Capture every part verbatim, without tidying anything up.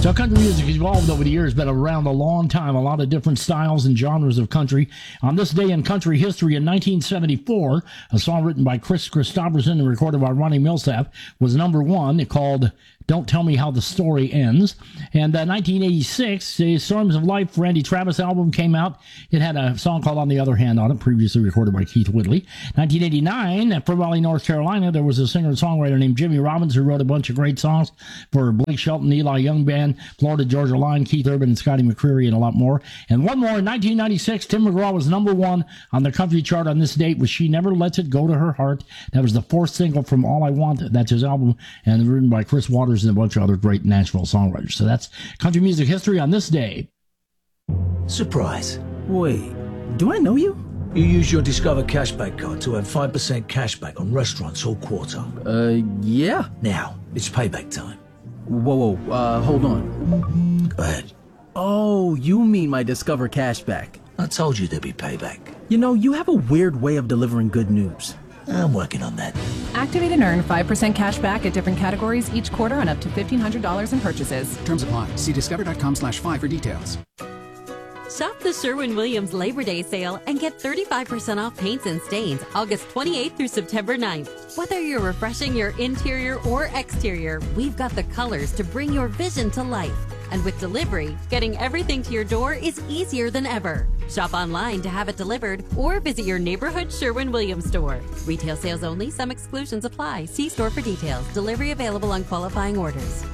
So country music has evolved over the years, been around a long time, a lot of different styles and genres of country. On this day in country history in nineteen seventy-four, a song written by Chris Christopherson and recorded by Ronnie Milsap was number one, called Don't Tell Me How the Story Ends. And uh, nineteen eighty-six, the Storms of Life Randy Travis album came out. It had a song called On the Other Hand on it, previously recorded by Keith Whitley. nineteen eighty-nine, at Fort Valley, North Carolina, there was a singer and songwriter named Jimmy Robbins who wrote a bunch of great songs for Blake Shelton, Eli Young Band, Florida Georgia Line, Keith Urban, and Scotty McCreery, and a lot more. And one more, in nineteen ninety-six, Tim McGraw was number one on the country chart on this date with She Never Lets It Go to Her Heart. That was the fourth single from All I Want. That's his album, and written by Chris Waters and a bunch of other great Nashville songwriters. So that's country music history on this day. Surprise. Wait, do I know you? You use your Discover Cashback card to have five percent cashback on restaurants all quarter. Uh, yeah. Now, it's payback time. Whoa, whoa, uh, hold on. Go ahead. Oh, you mean my Discover Cashback. I told you there'd be payback. You know, you have a weird way of delivering good news. I'm working on that. Activate and earn five percent cash back at different categories each quarter on up to fifteen hundred dollars in purchases. Terms apply. See discover.com slash five for details. Shop the Sherwin-Williams Labor Day sale and get thirty-five percent off paints and stains August twenty-eighth through September ninth. Whether you're refreshing your interior or exterior, we've got the colors to bring your vision to life. And with delivery, getting everything to your door is easier than ever. Shop online to have it delivered or visit your neighborhood Sherwin-Williams store. Retail sales only. Some exclusions apply. See store for details. Delivery available on qualifying orders.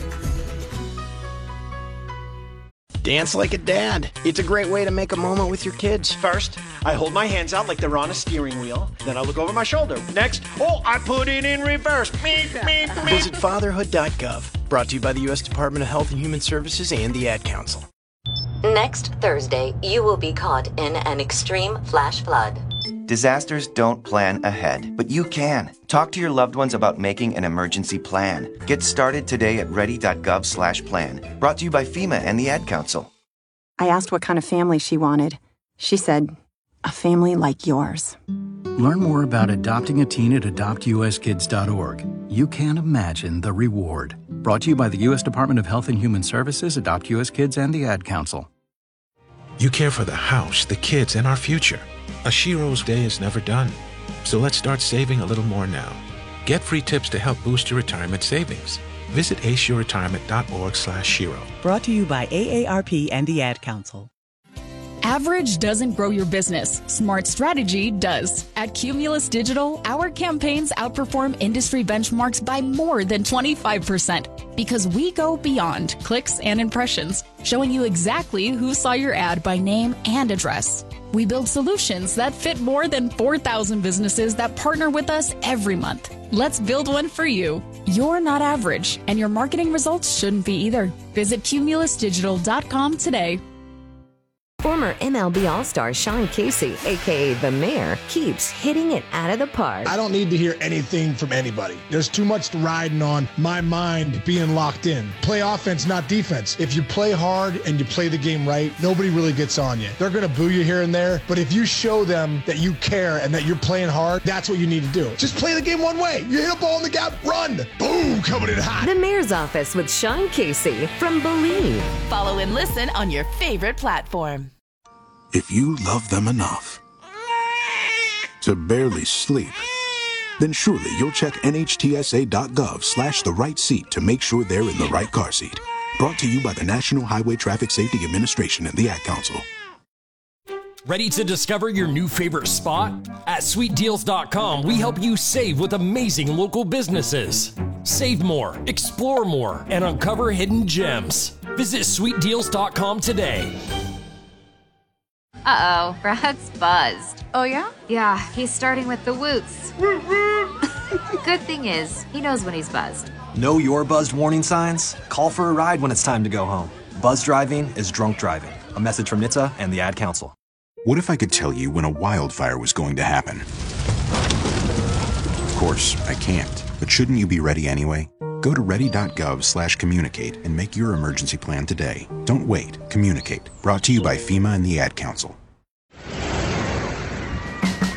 Dance like a dad. It's a great way to make a moment with your kids. First, I hold my hands out like they're on a steering wheel. Then I look over my shoulder. Next, oh, I put it in reverse. Meep, meep, meep. Visit fatherhood dot gov. Brought to you by the U S Department of Health and Human Services and the Ad Council. Next Thursday, you will be caught in an extreme flash flood. Disasters don't plan ahead, but you can. Talk to your loved ones about making an emergency plan. Get started today at ready dot gov slash plan. Brought to you by FEMA and the Ad Council. I asked what kind of family she wanted. She said, a family like yours. Learn more about adopting a teen at adopt u s kids dot org. You can't imagine the reward. Brought to you by the U S Department of Health and Human Services, Adopt U S Kids, and the Ad Council. You care for the house, the kids, and our future. A Shiro's day is never done. So let's start saving a little more now. Get free tips to help boost your retirement savings. Visit ace your retirement dot org slash Shiro. Brought to you by A A R P and the Ad Council. Average doesn't grow your business. Smart strategy does. At Cumulus Digital, our campaigns outperform industry benchmarks by more than twenty-five percent because we go beyond clicks and impressions, showing you exactly who saw your ad by name and address. We build solutions that fit more than four thousand businesses that partner with us every month. Let's build one for you. You're not average, and your marketing results shouldn't be either. Visit cumulus digital dot com today. Former M L B All-Star Sean Casey, a k a. The Mayor, keeps hitting it out of the park. I don't need to hear anything from anybody. There's too much riding on my mind being locked in. Play offense, not defense. If you play hard and you play the game right, nobody really gets on you. They're going to boo you here and there, but if you show them that you care and that you're playing hard, that's what you need to do. Just play the game one way. You hit a ball in the gap, run. Boom, coming in hot. The Mayor's Office with Sean Casey from Believe. Follow and listen on your favorite platform. If you love them enough to barely sleep, then surely you'll check N H T S A dot gov slash the right seat to make sure they're in the right car seat. Brought to you by the National Highway Traffic Safety Administration and the Ad Council. Ready to discover your new favorite spot? At sweet deals dot com, we help you save with amazing local businesses. Save more, explore more, and uncover hidden gems. Visit sweet deals dot com today. Uh-oh, Brad's buzzed. Oh, yeah? Yeah, he's starting with the woots. Good thing is, he knows when he's buzzed. Know your buzzed warning signs? Call for a ride when it's time to go home. Buzz driving is drunk driving. A message from N H T S A and the Ad Council. What if I could tell you when a wildfire was going to happen? Of course, I can't. But shouldn't you be ready anyway? Go to ready dot gov slash communicate and make your emergency plan today. Don't wait. Communicate. Brought to you by FEMA and the Ad Council.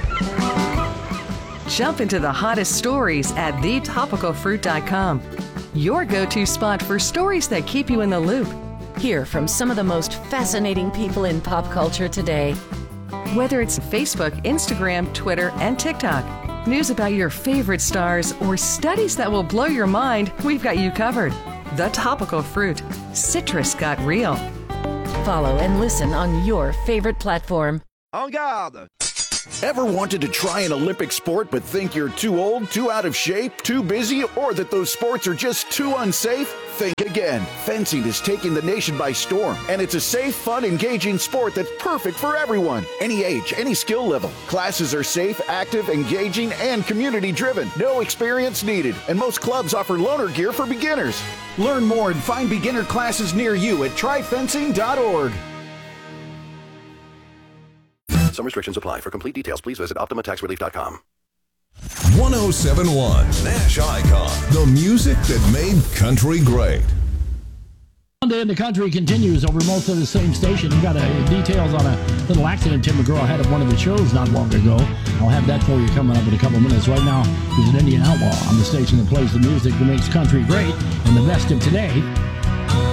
Jump into the hottest stories at the topical fruit dot com. your go-to spot for stories that keep you in the loop. Hear from some of the most fascinating people in pop culture today. Whether it's Facebook, Instagram, Twitter, and TikTok, news about your favorite stars, or studies that will blow your mind, we've got you covered. The Topical Fruit. Citrus got real. Follow and listen on your favorite platform. En garde! Ever wanted to try an Olympic sport but think you're too old, too out of shape, too busy, or that those sports are just too unsafe? Think again. Fencing is taking the nation by storm, and it's a safe, fun, engaging sport that's perfect for everyone. Any age, any skill level. Classes are safe, active, engaging, and community-driven. No experience needed, and most clubs offer loaner gear for beginners. Learn more and find beginner classes near you at try fencing dot org. Some restrictions apply. For complete details, please visit Optima Tax Relief dot com. one oh seven point one Nash Icon, the music that made country great. Day in the country continues over most of the same station. You got uh, details on a little accident Tim McGraw had at one of the shows not long ago. I'll have that for you coming up in a couple of minutes. Right now, he's an Indian outlaw on the station that plays the music that makes country great. And the best of today